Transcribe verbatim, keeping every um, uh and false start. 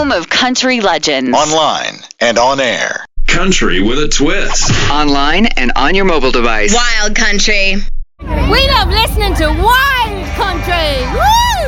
home of country legends. Online and on air. Country with a twist. Online and on your mobile device. Wild country. We love listening to Wild Country. Woo!